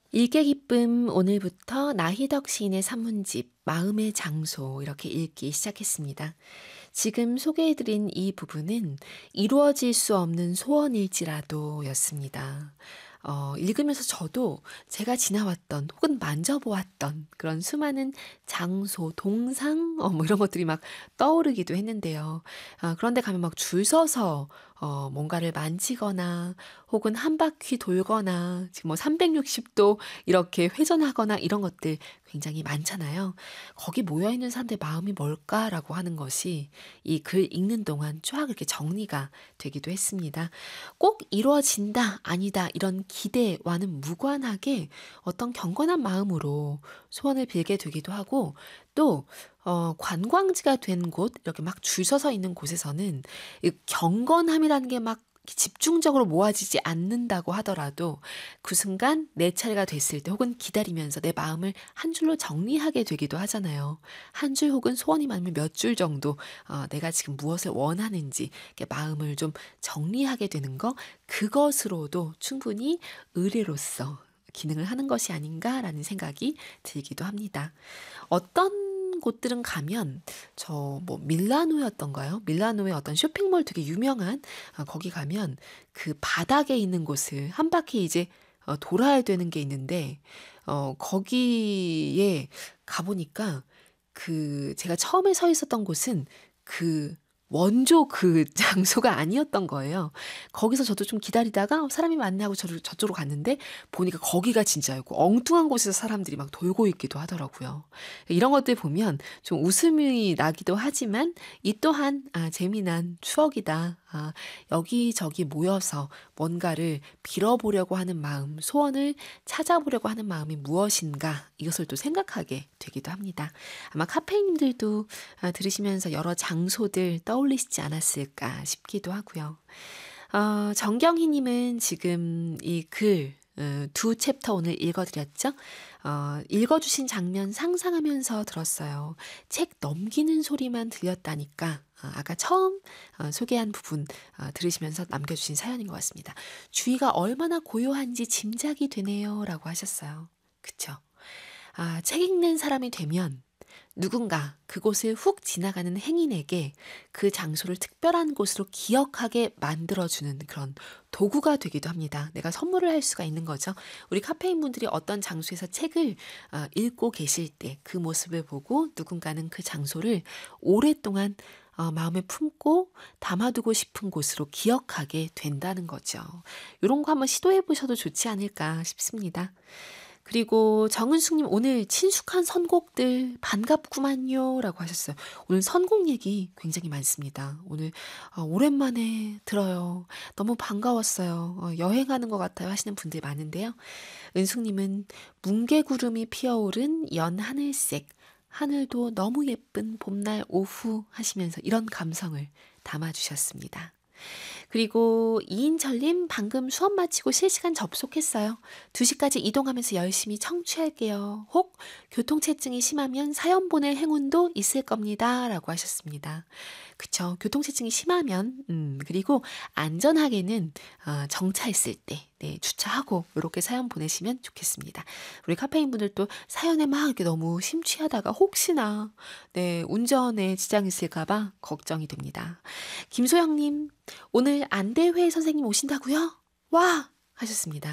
일개 기쁨 오늘부터 나희덕 시인의 산문집 마음의 장소 이렇게 읽기 시작했습니다. 지금 소개해드린 이 부분은 이루어질 수 없는 소원일지라도 였습니다. 읽으면서 저도 제가 지나왔던 혹은 만져보았던 그런 수많은 장소, 동상, 뭐 이런 것들이 막 떠오르기도 했는데요. 그런데 가면 막 줄 서서 뭔가를 만지거나 혹은 한 바퀴 돌거나 지금 뭐 360도 이렇게 회전하거나 이런 것들 굉장히 많잖아요. 거기 모여있는 사람들의 마음이 뭘까라고 하는 것이 이 글 읽는 동안 쫙 이렇게 정리가 되기도 했습니다. 꼭 이루어진다, 아니다 이런 기대와는 무관하게 어떤 경건한 마음으로 소원을 빌게 되기도 하고 또 관광지가 된 곳, 이렇게 막 줄 서서 있는 곳에서는 이 경건함이라는 게 막 집중적으로 모아지지 않는다고 하더라도 그 순간 내 차례가 됐을 때 혹은 기다리면서 내 마음을 한 줄로 정리하게 되기도 하잖아요. 한 줄 혹은 소원이 많으면 몇 줄 정도 내가 지금 무엇을 원하는지 이렇게 마음을 좀 정리하게 되는 거, 그것으로도 충분히 의뢰로서 기능을 하는 것이 아닌가라는 생각이 들기도 합니다. 어떤 곳들은 가면 저 뭐 밀라노였던가요? 밀라노의 어떤 쇼핑몰 되게 유명한 거기 가면 그 바닥에 있는 곳을 한 바퀴 이제 돌아야 되는 게 있는데 거기에 가보니까 그 제가 처음에 서 있었던 곳은 그 원조 그 장소가 아니었던 거예요. 거기서 저도 좀 기다리다가 사람이 많네 하고 저쪽으로 갔는데 보니까 거기가 진짜였고 엉뚱한 곳에서 사람들이 막 돌고 있기도 하더라고요. 이런 것들 보면 좀 웃음이 나기도 하지만 이 또한 재미난 추억이다. 여기저기 모여서 뭔가를 빌어보려고 하는 마음, 소원을 찾아보려고 하는 마음이 무엇인가 이것을 또 생각하게 되기도 합니다. 아마 카페인님들도 들으시면서 여러 장소들 떠올리시지 않았을까 싶기도 하고요. 정경희님은 지금 이 글, 두 챕터 오늘 읽어드렸죠? 읽어주신 장면 상상하면서 들었어요. 책 넘기는 소리만 들렸다니까. 아까 처음 소개한 부분 들으시면서 남겨주신 사연인 것 같습니다. 주위가 얼마나 고요한지 짐작이 되네요. 라고 하셨어요. 그쵸? 책 읽는 사람이 되면 누군가 그곳을 훅 지나가는 행인에게 그 장소를 특별한 곳으로 기억하게 만들어주는 그런 도구가 되기도 합니다. 내가 선물을 할 수가 있는 거죠. 우리 카페인 분들이 어떤 장소에서 책을 읽고 계실 때 그 모습을 보고 누군가는 그 장소를 오랫동안 마음에 품고 담아두고 싶은 곳으로 기억하게 된다는 거죠. 이런 거 한번 시도해 보셔도 좋지 않을까 싶습니다. 그리고 정은숙님 오늘 친숙한 선곡들 반갑구만요 라고 하셨어요. 오늘 선곡 얘기 굉장히 많습니다. 오늘 오랜만에 들어요. 너무 반가웠어요. 여행하는 것 같아요 하시는 분들 많은데요. 은숙님은 뭉게구름이 피어오른 연하늘색, 하늘도 너무 예쁜 봄날 오후 하시면서 이런 감성을 담아주셨습니다. 그리고 이인철님 방금 수업 마치고 실시간 접속했어요. 2시까지 이동하면서 열심히 청취할게요. 혹 교통체증이 심하면 사연 보낼 행운도 있을 겁니다. 라고 하셨습니다. 그쵸. 교통체증이 심하면 그리고 안전하게는 정차했을 때 주차하고 이렇게 사연 보내시면 좋겠습니다. 우리 카페인 분들도 사연에 막 이렇게 너무 심취하다가 혹시나 운전에 지장이 있을까 봐 걱정이 됩니다. 김소영님 오늘 안대회 선생님 오신다고요? 와! 하셨습니다.